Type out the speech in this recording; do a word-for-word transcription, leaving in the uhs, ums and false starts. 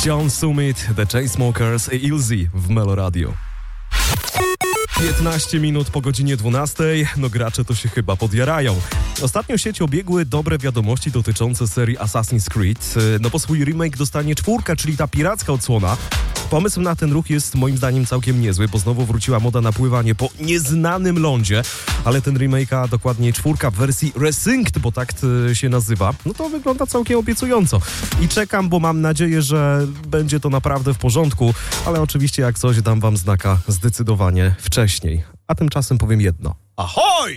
John Summit, The Chainsmokers i Ilzy w Melo Radio. piętnaście minut po godzinie dwunastej, no gracze to się chyba podjarają. Ostatnio sieć obiegły dobre wiadomości dotyczące serii Assassin's Creed, no bo swój remake dostanie czwórka, czyli ta piracka odsłona. Pomysł na ten ruch jest moim zdaniem całkiem niezły, bo znowu wróciła moda na pływanie po nieznanym lądzie, ale ten remake, a dokładnie czwórka w wersji Resynced, bo tak się nazywa, no to wygląda całkiem obiecująco. I czekam, bo mam nadzieję, że będzie to naprawdę w porządku, ale oczywiście jak coś dam wam znaka zdecydowanie wcześniej. A tymczasem powiem jedno. Ahoj!